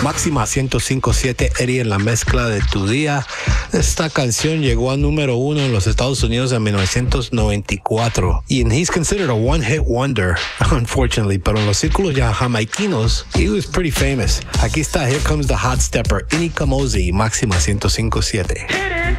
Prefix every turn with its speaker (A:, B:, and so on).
A: Máxima 105.7, Eddie en la mezcla de tu día. Esta canción llegó a número 1 en los Estados Unidos en 1994. Y he's considered a one-hit wonder, unfortunately. Pero en los círculos ya jamaiquinos, he was pretty famous. Aquí está Here Comes the Hot Stepper, Ini Kamoze, Máxima 105.7.